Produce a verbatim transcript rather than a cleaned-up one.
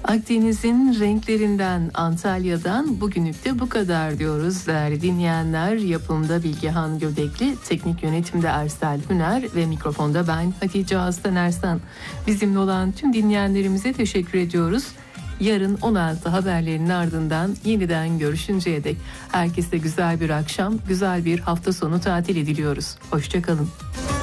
Akdeniz'in renklerinden Antalya'dan bugünlük de bu kadar diyoruz değerli dinleyenler. Yapımda Bilgehan Gödekli, teknik yönetimde Ersel Hüner ve mikrofonda ben Hatice Aslan Ersan. Bizimle olan tüm dinleyenlerimize teşekkür ediyoruz. Yarın on altı haberlerinin ardından yeniden görüşünceye dek herkese güzel bir akşam, güzel bir hafta sonu tatili diliyoruz. Hoşça kalın.